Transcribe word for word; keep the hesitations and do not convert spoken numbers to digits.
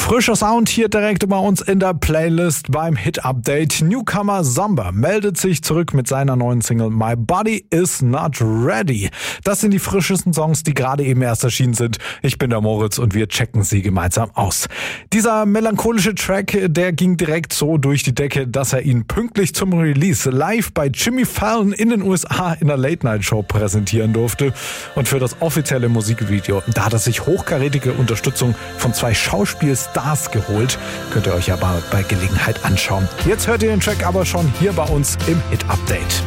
Frischer Sound hier direkt bei uns in der Playlist beim Hit-Update. Newcomer Zomba meldet sich zurück mit seiner neuen Single My Body Is Not Ready. Das sind die frischesten Songs, die gerade eben erst erschienen sind. Ich bin der Moritz und wir checken sie gemeinsam aus. Dieser melancholische Track, der ging direkt so durch die Decke, dass er ihn pünktlich zum Release live bei Jimmy Fallon in den U S A in der Late-Night-Show präsentieren durfte. Und für das offizielle Musikvideo, da hat er sich hochkarätige Unterstützung von zwei Schauspielstars geholt. Könnt ihr euch aber bei Gelegenheit anschauen. Jetzt hört ihr den Track aber schon hier bei uns im Hit-Update.